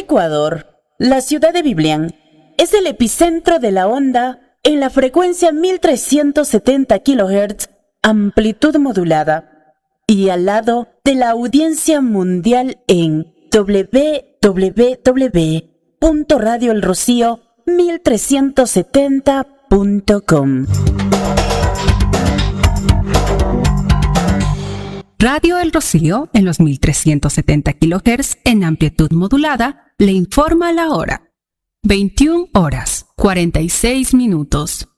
Ecuador, la ciudad de Biblián es el epicentro de la onda en la frecuencia 1370 kHz, amplitud modulada, y al lado de la audiencia mundial en www.radioelrocío1370.com. Radio El Rocío, en los 1370 kHz en amplitud modulada, le informa la hora. 21 horas, 46 minutos.